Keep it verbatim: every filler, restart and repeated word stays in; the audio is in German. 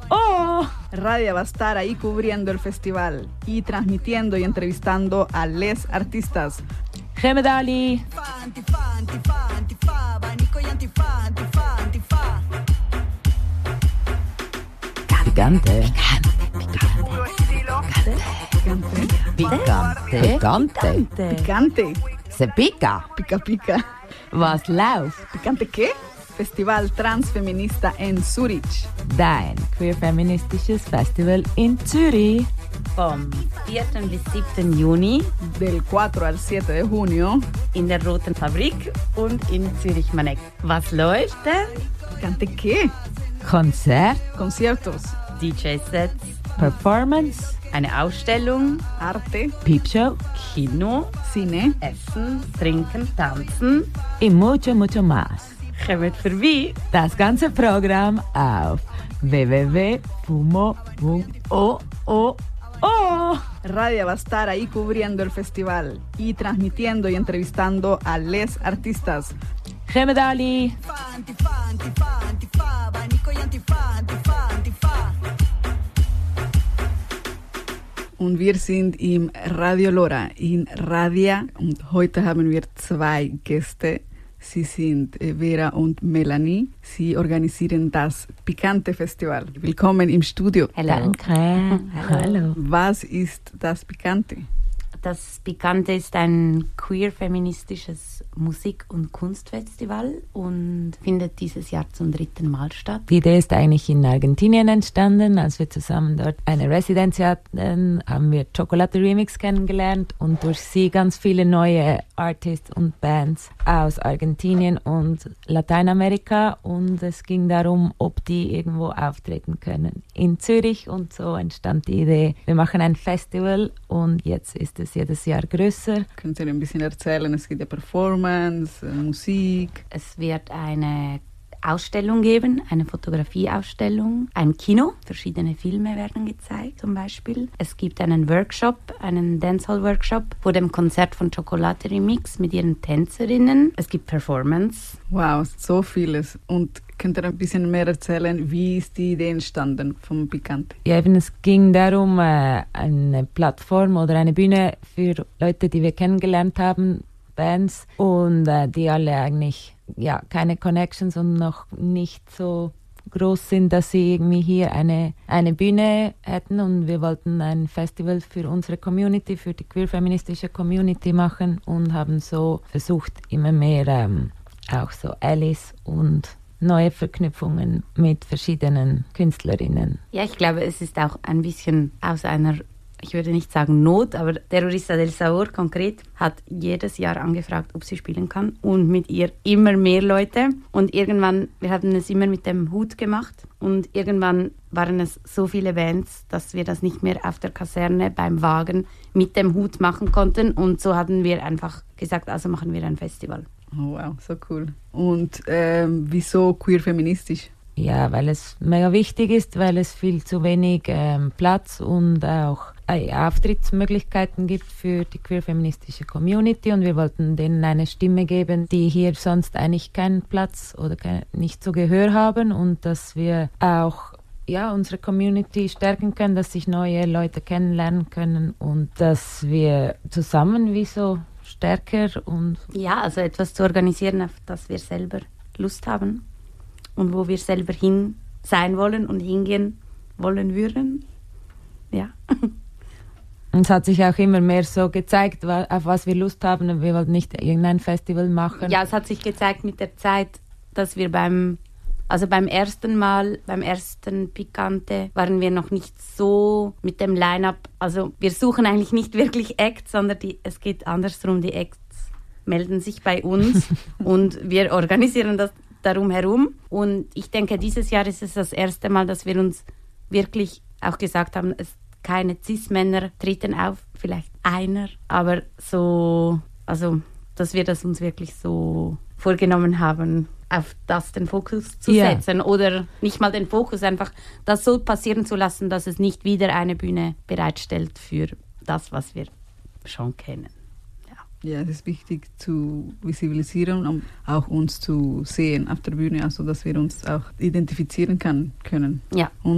oh. Radia va a estar ahí cubriendo el festival y transmitiendo y entrevistando a les artistas. Gemedali. Picante. Picante. Picante. Picante. Se pica. Pica pica. Was läuft? ¿Picante qué? Festival Transfeminista en Zürich. Dein queer-feministisches Festival in Zürich. Vom vierten bis siebten Juni Del cuatro al siete de junio. in der Roten Fabrik und in Zürich-Maneck. Was läuft denn? ¿Picante qué? Konzert, Conciertos, D J-Sets, Performance, eine Ausstellung, arte, Peepshow Kino, cine, Essen, Trinken, Tanzen. y mucho, mucho más. Kommt vorbei. Das ganze Programm auf w w w punto fumo punto org. Radia va a estar ahí cubriendo el festival y transmitiendo y entrevistando a les artistas. Gemedali. Und wir sind im Radio Lora in Radia und heute haben wir zwei Gäste. Sie sind Vera und Melanie. Sie organisieren das Picante Festival. Willkommen im Studio. Hallo. Danke. Hallo. Was ist das Picante? Das Picante ist ein queer-feministisches Musik- und Kunstfestival und findet dieses Jahr zum dritten Mal statt. Die Idee ist eigentlich in Argentinien entstanden. Als wir zusammen dort eine Residenz hatten, haben wir Chocolate Remix kennengelernt und durch sie ganz viele neue Artists und Bands aus Argentinien und Lateinamerika. Und es ging darum, ob die irgendwo auftreten können in Zürich. Und so entstand die Idee, wir machen ein Festival und jetzt ist es jedes Jahr größer. Könnt ihr ein bisschen erzählen? Es gibt ja Performance, Musik. Es wird eine Ausstellung geben, eine Fotografieausstellung, ein Kino, verschiedene Filme werden gezeigt zum Beispiel. Es gibt einen Workshop, einen Dancehall-Workshop vor dem Konzert von Chocolate Remix mit ihren Tänzerinnen. Es gibt Performance. Wow, so vieles. Und könnt ihr ein bisschen mehr erzählen, wie ist die Idee entstanden vom Picante? Ja, eben, es ging darum, äh, eine Plattform oder eine Bühne für Leute, die wir kennengelernt haben, Bands, und äh, die alle eigentlich ja, keine Connections und noch nicht so groß sind, dass sie irgendwie hier eine, eine Bühne hätten, und wir wollten ein Festival für unsere Community, für die queer-feministische Community machen und haben so versucht, immer mehr ähm, auch so Allies und neue Verknüpfungen mit verschiedenen Künstlerinnen. Ja, ich glaube, es ist auch ein bisschen aus einer, ich würde nicht sagen Not, aber Terrorista del Sabor konkret hat jedes Jahr angefragt, ob sie spielen kann, und mit ihr immer mehr Leute, und irgendwann, wir haben es immer mit dem Hut gemacht, und irgendwann waren es so viele Bands, dass wir das nicht mehr auf der Kaserne beim Wagen mit dem Hut machen konnten, und so hatten wir einfach gesagt, also machen wir ein Festival. Oh wow, so cool. Und ähm, wieso queer-feministisch? Ja, weil es mega wichtig ist, weil es viel zu wenig ähm, Platz und auch äh, Auftrittsmöglichkeiten gibt für die queer-feministische Community, und wir wollten denen eine Stimme geben, die hier sonst eigentlich keinen Platz oder kein, nicht so Gehör haben, und dass wir auch ja, unsere Community stärken können, dass sich neue Leute kennenlernen können und dass wir zusammen wie so stärker und... Ja, also etwas zu organisieren, auf das wir selber Lust haben und wo wir selber hin sein wollen und hingehen wollen würden. Ja. Und es hat sich auch immer mehr so gezeigt, auf was wir Lust haben, und wir wollten nicht irgendein Festival machen. Ja, es hat sich gezeigt mit der Zeit, dass wir beim, also beim ersten Mal, beim ersten Picante, waren wir noch nicht so mit dem Line-Up, also wir suchen eigentlich nicht wirklich Acts, sondern die, es geht andersrum, die Acts melden sich bei uns und wir organisieren das darum herum. Und ich denke, dieses Jahr ist es das erste Mal, dass wir uns wirklich auch gesagt haben, es keine Cis-Männer treten auf, vielleicht einer, aber so, also, dass wir das uns wirklich so vorgenommen haben, auf das den Fokus zu Ja. setzen oder nicht mal den Fokus, einfach das so passieren zu lassen, dass es nicht wieder eine Bühne bereitstellt für das, was wir schon kennen. Ja, es ist wichtig zu visibilisieren, um auch uns zu sehen auf der Bühne, also dass wir uns auch identifizieren kann, können. Ja. Und